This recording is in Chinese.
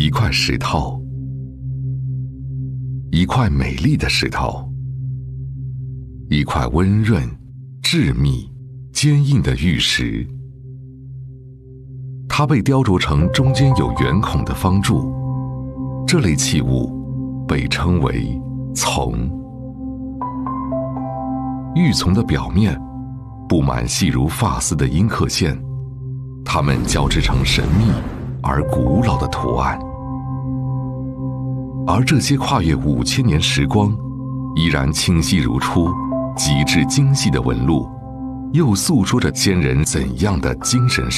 一块石头，一块美丽的石头，一块温润、致密、坚硬的玉石。它被雕琢成中间有圆孔的方柱，这类器物被称为琮。玉琮的表面布满细如发丝的阴刻线，它们交织成神秘而古老的图案。而这些跨越5000年时光，依然清晰如初、极致精细的纹路，又诉说着先人怎样的精神